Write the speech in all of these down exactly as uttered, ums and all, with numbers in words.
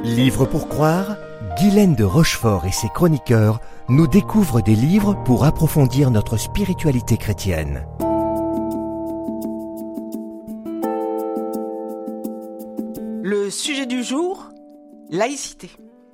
Livre pour croire, Guylaine de Rochefort et ses chroniqueurs nous découvrent des livres pour approfondir notre spiritualité chrétienne. Le sujet du jour, laïcité.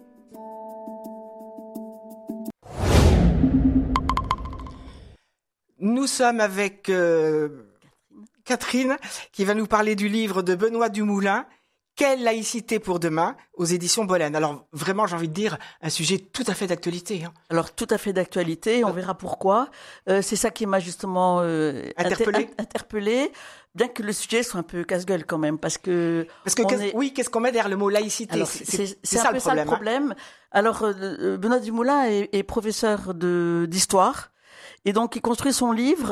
Nous sommes avec euh, Catherine qui va nous parler du livre de Benoît Dumoulin, Quelle laïcité pour demain, aux éditions Bollène. Alors vraiment, j'ai envie de dire, un sujet tout à fait d'actualité. Hein. Alors tout à fait d'actualité, on verra pourquoi. Euh, c'est ça qui m'a justement euh, interpellé. Inter- interpellé, bien que le sujet soit un peu casse-gueule quand même, parce que... Parce que qu'est-ce, est... oui, qu'est-ce qu'on met derrière le mot laïcité? Alors, c'est, c'est, c'est, c'est, c'est un ça, peu le problème, ça le problème. Hein. Alors euh, Benoît Dumoulin est, est professeur de, d'histoire, et donc il construit son livre,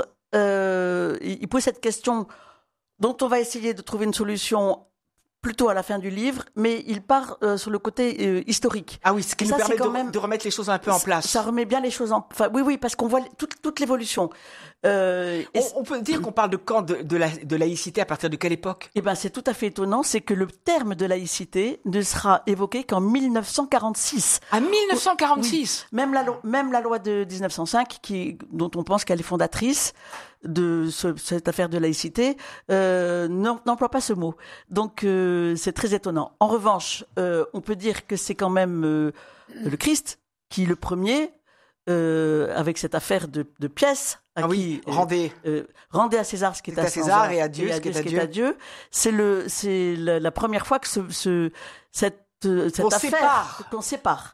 euh, il, il pose cette question dont on va essayer de trouver une solution plutôt à la fin du livre, mais il part euh, sur le côté euh, historique. Ah oui, ce qui et nous ça, permet de, même, de remettre les choses un peu en place. Ça remet bien les choses en... Enfin, oui, oui, parce qu'on voit toute, toute l'évolution. Euh, on, on peut dire qu'on parle de quand de, de, la, de laïcité, à partir de quelle époque? Eh ben, c'est tout à fait étonnant, c'est que le terme de laïcité ne sera évoqué qu'en dix-neuf cent quarante-six. À dix-neuf cent quarante-six? Oui. Même la, lo- même la loi de dix-neuf cent cinq, qui, dont on pense qu'elle est fondatrice de ce, cette affaire de laïcité, euh, n'emploie pas ce mot. Donc, euh, c'est très étonnant. En revanche, euh, on peut dire que c'est quand même euh, le Christ qui, le premier, euh, avec cette affaire de, de pièces, à ah qui, oui, rendez. Euh, euh, rendez à César ce qui est à, à César, César et à Dieu et ce qui est à Dieu. Dieu. À Dieu. C'est, le, c'est la, la première fois que ce, ce, cette, cette on affaire sépare. qu'on sépare.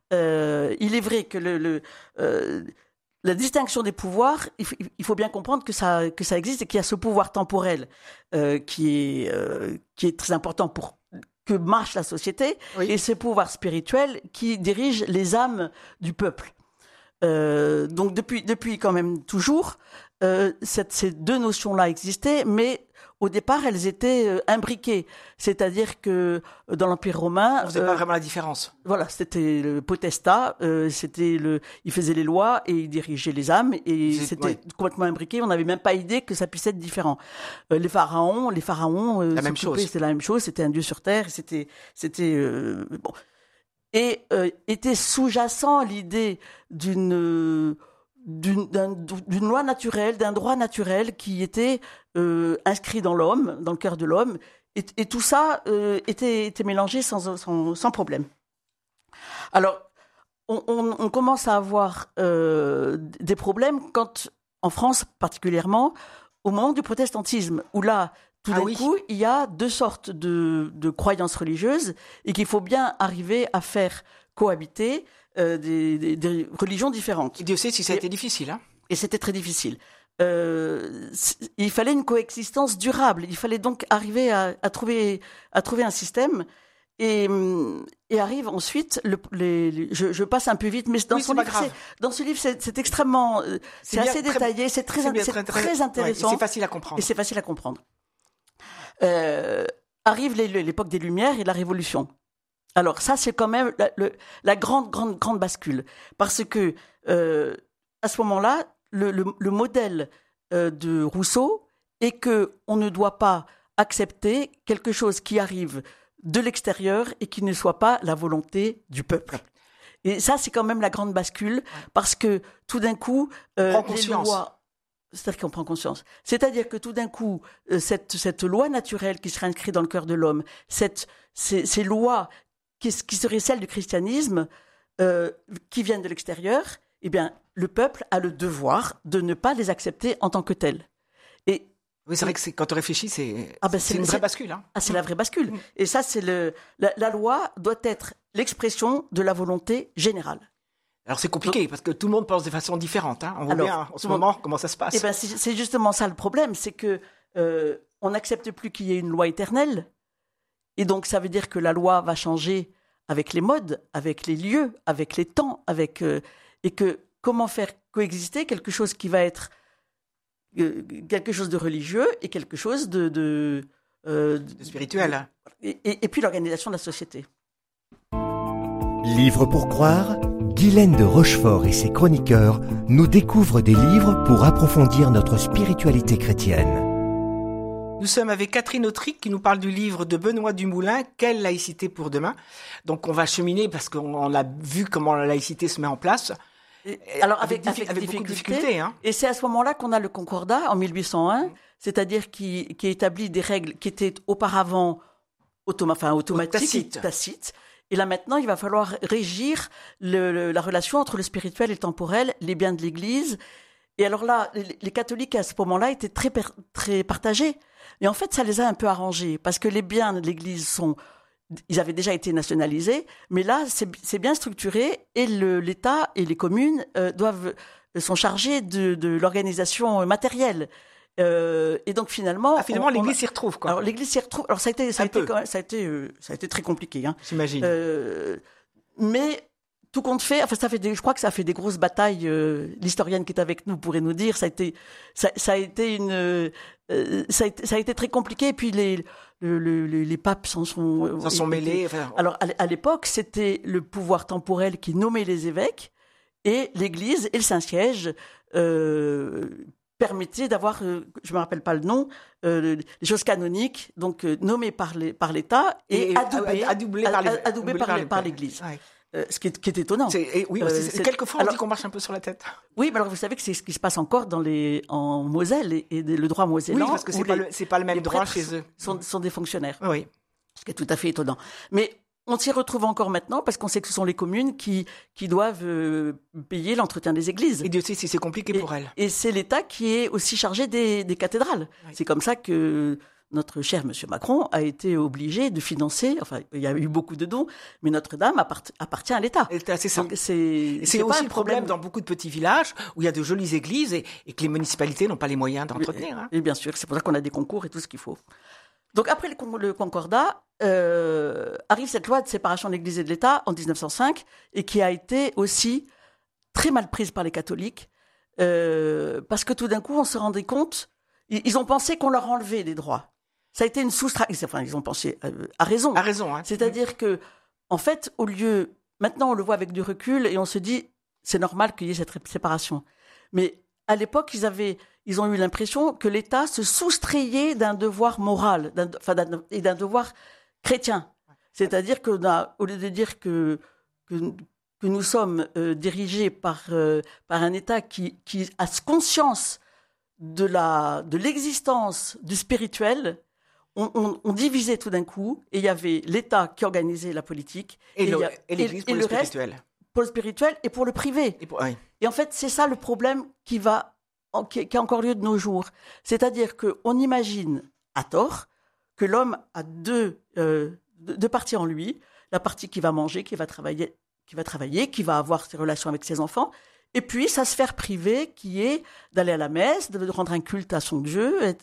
Euh, il est vrai que le... le euh, la distinction des pouvoirs, il faut bien comprendre que ça, que ça existe et qu'il y a ce pouvoir temporel euh, qui, est, euh, qui est très important pour que marche la société, oui. Et ce pouvoir spirituel qui dirige les âmes du peuple. Euh, donc depuis, depuis quand même toujours, euh, cette, ces deux notions-là existaient, mais au départ, elles étaient euh, imbriquées. C'est-à-dire que euh, dans l'Empire romain... On ne faisait euh, pas vraiment la différence. Voilà, c'était le potestat, euh, c'était le, il faisait les lois et il dirigeait les âmes, et c'est, c'était oui. complètement imbriqué. On n'avait même pas idée que ça puisse être différent. Euh, les pharaons, les pharaons, euh, la même chose. C'était la même chose, c'était un dieu sur terre, c'était... c'était euh, bon. Et euh, était sous-jacent l'idée d'une... D'une, d'un, d'une loi naturelle, d'un droit naturel qui était euh, inscrit dans l'homme, dans le cœur de l'homme, et, et tout ça euh, était, était mélangé sans, sans, sans problème. Alors, on, on, on commence à avoir euh, des problèmes quand, en France particulièrement, au moment du protestantisme, où là, tout ah d'un oui. coup, il y a deux sortes de, de croyances religieuses et qu'il faut bien arriver à faire cohabiter Euh, des, des, des religions différentes. Et Dieu sait si ça a été difficile. Hein et c'était très difficile. Euh, il fallait une coexistence durable. Il fallait donc arriver à, à, trouver, à trouver un système. Et, et arrive ensuite, le, les, les, je, je passe un peu vite, mais dans, oui, son livre, c'est, dans ce livre, c'est, c'est extrêmement... C'est, c'est bien, assez très, détaillé, c'est très, c'est bien, c'est très, très, très intéressant. Ouais, et c'est facile à comprendre. Et c'est facile à comprendre. Euh, arrive les, l'époque des Lumières et la Révolution. Alors ça, c'est quand même la, le, la grande, grande, grande bascule. Parce que, euh, à ce moment-là, le, le, le modèle euh, de Rousseau est qu'on ne doit pas accepter quelque chose qui arrive de l'extérieur et qui ne soit pas la volonté du peuple. Et ça, c'est quand même la grande bascule, parce que tout d'un coup, euh, les lois... C'est-à-dire qu'on prend conscience. C'est-à-dire que tout d'un coup, euh, cette, cette loi naturelle qui serait inscrite dans le cœur de l'homme, cette, ces, ces lois qui, qui seraient celles du christianisme, euh, qui viennent de l'extérieur, eh bien, le peuple a le devoir de ne pas les accepter en tant que telles. Et oui, c'est vrai que c'est, quand on réfléchit, c'est, ah ben c'est, c'est une vraie c'est, bascule. Hein. Ah, c'est la vraie bascule. Mmh. Et ça, c'est le, la, la loi doit être l'expression de la volonté générale. Alors c'est compliqué, donc, parce que tout le monde pense de façon différente. Hein. On voit alors, bien en ce moment bon, comment ça se passe. Eh ben, c'est, c'est justement ça le problème, c'est que euh, on n'accepte plus qu'il y ait une loi éternelle. Et donc, ça veut dire que la loi va changer avec les modes, avec les lieux, avec les temps, avec euh, et que comment faire coexister quelque chose qui va être euh, quelque chose de religieux et quelque chose de, de, euh, de spirituel. De, et, et, et puis l'organisation de la société. Livre pour croire, Guylaine de Rochefort et ses chroniqueurs nous découvrent des livres pour approfondir notre spiritualité chrétienne. Nous sommes avec Catherine Autric qui nous parle du livre de Benoît Dumoulin, Quelle laïcité pour demain. Donc on va cheminer parce qu'on a vu comment la laïcité se met en place. Et, alors avec, avec, avec, avec beaucoup de difficulté, difficultés. Hein. Et c'est à ce moment-là qu'on a le Concordat en mille huit cent un, mmh. c'est-à-dire qui, qui établit des règles qui étaient auparavant automa- enfin, automatiques, tacites. tacites. Et là maintenant, il va falloir régir le, le, la relation entre le spirituel et le temporel, les biens de l'Église. Et alors là, les, les catholiques à ce moment-là étaient très, très partagés. Et en fait, ça les a un peu arrangés parce que les biens de l'Église sont, ils avaient déjà été nationalisés, mais là, c'est, c'est bien structuré et le, l'État et les communes euh, doivent sont chargés de, de l'organisation matérielle. Euh, et donc finalement, ah, finalement, on, l'Église on a, s'y retrouve, quoi. Alors l'Église s'y retrouve. Alors ça a été, ça a été, quand même, ça a été, euh, ça a été très compliqué, hein. J'imagine. Euh, mais tout compte fait, enfin ça fait, des, je crois que ça a fait des grosses batailles. Euh, l'historienne qui est avec nous pourrait nous dire, ça a été, ça, ça a été une, euh, ça, a été, ça a été très compliqué. Et puis les, le, le, les papes s'en sont, s'en sont mêlés. Enfin... Alors à, à l'époque, c'était le pouvoir temporel qui nommait les évêques et l'Église et le Saint-Siège. Euh, permettait d'avoir, euh, je ne me rappelle pas le nom, euh, les choses canoniques, donc euh, nommées par, les, par l'État et, et adoubées, adoubées par, les, adoubées par, par, par l'Église. Ouais. Euh, ce qui est, qui est étonnant. C'est, et, oui, euh, c'est, quelquefois on alors, dit qu'on marche un peu sur la tête. Oui, mais alors vous savez que c'est ce qui se passe encore dans les, en Moselle et, et le droit mosellan. Oui, parce que c'est pas, les, le, c'est pas le même droit chez eux. Sont, sont des fonctionnaires. Oui. Ce qui est tout à fait étonnant. Mais on s'y retrouve encore maintenant parce qu'on sait que ce sont les communes qui, qui doivent euh, payer l'entretien des églises. Et Dieu sait si c'est compliqué et, pour elles. Et c'est l'État qui est aussi chargé des, des cathédrales. Oui. C'est comme ça que notre cher monsieur Macron a été obligé de financer, enfin, il y a eu beaucoup de dons, mais Notre-Dame appart- appartient à l'État. C'est ça. Donc c'est, et c'est, c'est aussi le problème, problème dans beaucoup de petits villages où il y a de jolies églises et, et que les municipalités n'ont pas les moyens d'entretenir. Et, hein. et bien sûr, c'est pour ça qu'on a des concours et tout ce qu'il faut. Donc après le, le Concordat, euh, arrive cette loi de séparation de l'Église et de l'État en dix-neuf cent cinq et qui a été aussi très mal prise par les catholiques euh, parce que tout d'un coup on se rendait compte, ils, ils ont pensé qu'on leur enlevait des droits. Ça a été une soustraction, enfin ils ont pensé euh, à raison. À raison, hein. C'est-à-dire que en fait au lieu, maintenant on le voit avec du recul et on se dit c'est normal qu'il y ait cette séparation, mais à l'époque, ils avaient, ils ont eu l'impression que l'État se soustrayait d'un devoir moral, d'un, enfin, d'un, et d'un devoir chrétien. C'est-à-dire qu'on a, au lieu de dire que que, que nous sommes euh, dirigés par euh, par un État qui qui a conscience de la de l'existence du spirituel, on, on, on divisait tout d'un coup et il y avait l'État qui organisait la politique et, et, le, y a, et l'Église et, pour et le, le spirituel. Reste, pour le spirituel et pour le privé. Et, pour, oui. et en fait, c'est ça le problème qui va, qui, qui a encore lieu de nos jours. C'est-à-dire qu'on imagine, à tort, que l'homme a deux, euh, deux parties en lui. La partie qui va manger, qui va travailler, qui va travailler, qui va avoir ses relations avec ses enfants. Et puis, sa sphère privée, qui est d'aller à la messe, de rendre un culte à son Dieu. Et,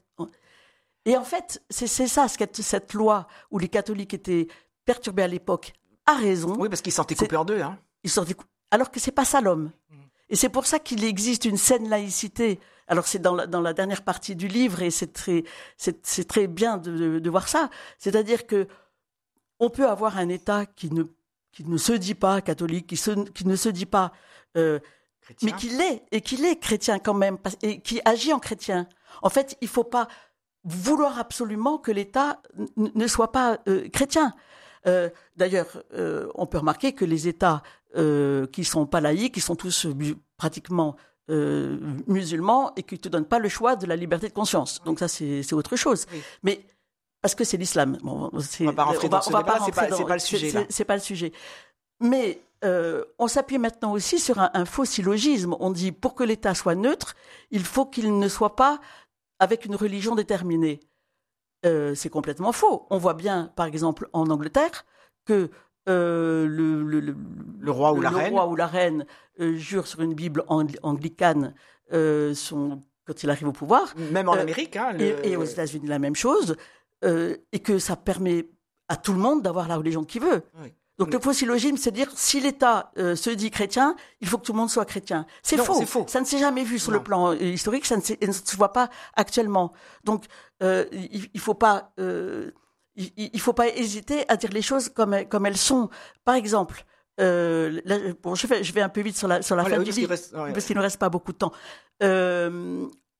et en fait, c'est, c'est ça, cette, cette loi où les catholiques étaient perturbés à l'époque, a raison. Oui, parce qu'ils s'en étaient coupés en deux, hein. Ils sont décou- alors que c'est pas ça l'homme. Mmh. Et c'est pour ça qu'il existe une saine laïcité. Alors c'est dans la, dans la dernière partie du livre et c'est très, c'est, c'est très bien de, de, de voir ça. C'est-à-dire que on peut avoir un État qui ne, qui ne se dit pas catholique, qui, se, qui ne se dit pas, euh, mais qui l'est, et qui l'est chrétien quand même, et qui agit en chrétien. En fait, il faut pas vouloir absolument que l'État n- ne soit pas euh, chrétien. Euh, d'ailleurs, euh, on peut remarquer que les États euh, qui sont pas laïques, qui sont tous euh, pratiquement euh, musulmans et qui te donnent pas le choix de la liberté de conscience. Donc ça, c'est, c'est autre chose. Oui. Mais parce que c'est l'islam. Bon, c'est, on va pas rentrer on dans va, ce on va débat, pas c'est pas, dans, c'est pas le sujet. C'est, là. C'est, c'est pas le sujet. Mais euh, on s'appuie maintenant aussi sur un, un faux syllogisme. On dit pour que l'État soit neutre, il faut qu'il ne soit pas avec une religion déterminée. Euh, c'est complètement faux. On voit bien, par exemple, en Angleterre, que euh, le, le, le, le roi ou le, la le reine, roi ou la reine euh, jure sur une Bible angli- anglicane euh, son, quand il arrive au pouvoir. Même en euh, Amérique. Hein, le... et, et aux États-Unis, la même chose. Euh, et que ça permet à tout le monde d'avoir la religion qu'il veut. Oui. Donc oui. Le faux syllogisme, c'est dire si l'État euh, se dit chrétien, il faut que tout le monde soit chrétien. C'est, non, faux. c'est faux. Ça ne s'est jamais vu sur non. le plan historique, ça ne, ne se voit pas actuellement. Donc euh, il, il faut pas, euh, il, il faut pas hésiter à dire les choses comme comme elles sont. Par exemple, euh, là, bon, je vais je vais un peu vite sur la sur la voilà, fin oui, du livre reste, ouais, parce qu'il ne reste pas beaucoup de temps. Euh,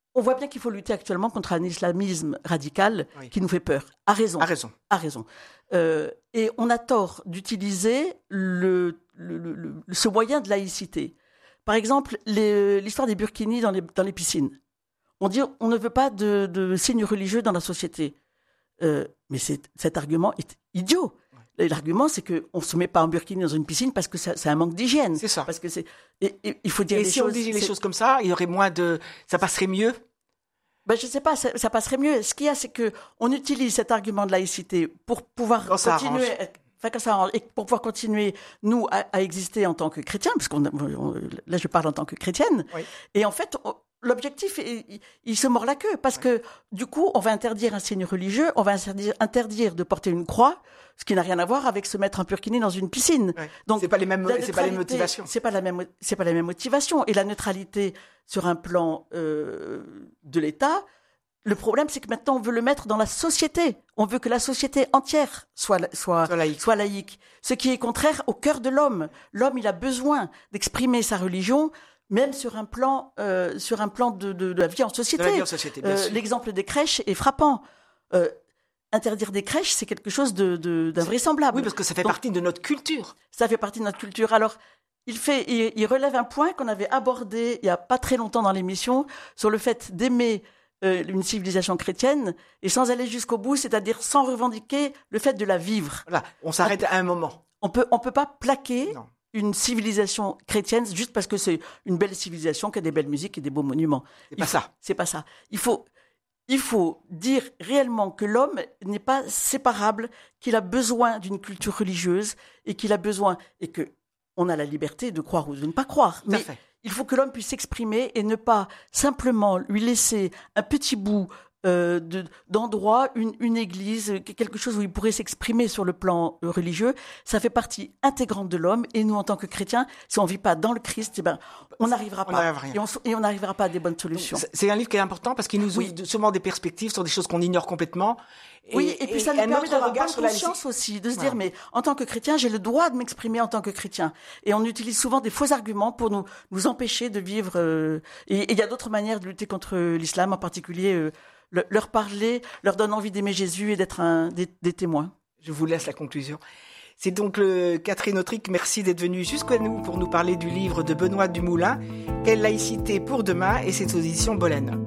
on voit bien qu'il faut lutter actuellement contre un islamisme radical oui. qui nous fait peur. À raison. À raison. À raison. Euh, et on a tort d'utiliser le, le, le, le, ce moyen de laïcité. Par exemple, les, l'histoire des burkinis dans les, dans les piscines. On dit on ne veut pas de, de signes religieux dans la société. Euh, mais c'est, cet argument est idiot. Ouais. L'argument, c'est qu'on ne se met pas en burkini dans une piscine parce que ça, c'est un manque d'hygiène. C'est ça. Parce que c'est, et, et, il faut dire et les si choses, on disait les c'est... choses comme ça, il y aurait moins de... Ça passerait mieux? Ben, je ne sais pas, ça, ça passerait mieux. Ce qu'il y a, c'est qu'on utilise cet argument de laïcité pour pouvoir quand continuer... Ça Enfin, quand ça arrange, et pour pouvoir continuer, nous, à, à exister en tant que chrétiens, parce qu'on, on, là, je parle en tant que chrétienne. Oui. Et en fait, on, l'objectif, il, il se mord la queue, parce oui. que, du coup, on va interdire un signe religieux, on va interdire, interdire de porter une croix, ce qui n'a rien à voir avec se mettre en burkini dans une piscine. Oui. Donc, c'est pas les mêmes, c'est pas les motivations. C'est pas la même, c'est pas la même motivation. Et la neutralité sur un plan euh, de l'État. Le problème, c'est que maintenant, on veut le mettre dans la société. On veut que la société entière soit, soit, soit, laïque. soit laïque. Ce qui est contraire au cœur de l'homme. L'homme, il a besoin d'exprimer sa religion, même sur un plan, euh, sur un plan de, de, de la vie en société. De la vie en société, bien euh, sûr. L'exemple des crèches est frappant. Euh, interdire des crèches, c'est quelque chose de, de, d'invraisemblable. Oui, parce que ça fait Donc, partie de notre culture. Ça fait partie de notre culture. Alors, il, fait, il, il relève un point qu'on avait abordé il n'y a pas très longtemps dans l'émission, sur le fait d'aimer Euh, une civilisation chrétienne et sans aller jusqu'au bout, c'est-à-dire sans revendiquer le fait de la vivre. Voilà, on s'arrête on, à un moment. On peut, on peut pas plaquer non. une civilisation chrétienne juste parce que c'est une belle civilisation qui a des belles musiques et des beaux monuments. C'est pas faut, ça. C'est pas ça. Il faut, il faut dire réellement que l'homme n'est pas séparable, qu'il a besoin d'une culture religieuse et qu'il a besoin et que on a la liberté de croire ou de ne pas croire. Tout mais à fait. Il faut que l'homme puisse s'exprimer et ne pas simplement lui laisser un petit bout euh, de, d'endroit, une, une église, quelque chose où il pourrait s'exprimer sur le plan religieux. Ça fait partie intégrante de l'homme. Et nous, en tant que chrétiens, si on ne vit pas dans le Christ, eh ben, on n'arrivera pas. Et on, et on n'arrivera pas à des bonnes solutions. Donc, c'est un livre qui est important parce qu'il nous ouvre oui. sûrement des perspectives sur des choses qu'on ignore complètement. Et, oui, et puis et, ça nous permet d'avoir bonne conscience aussi, de se dire, voilà. mais en tant que chrétien, j'ai le droit de m'exprimer en tant que chrétien. Et on utilise souvent des faux arguments pour nous, nous empêcher de vivre. Euh, et il y a d'autres manières de lutter contre l'islam, en particulier euh, le, leur parler, leur donner envie d'aimer Jésus et d'être un, des, des témoins. Je vous laisse la conclusion. C'est donc le Catherine Autric, merci d'être venue jusqu'à nous pour nous parler du livre de Benoît Dumoulin, Quelle laïcité pour demain, et c'est aux éditions Bollen.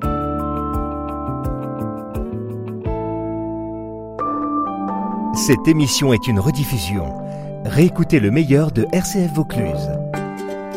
Cette émission est une rediffusion. Réécoutez le meilleur de R C F Vaucluse.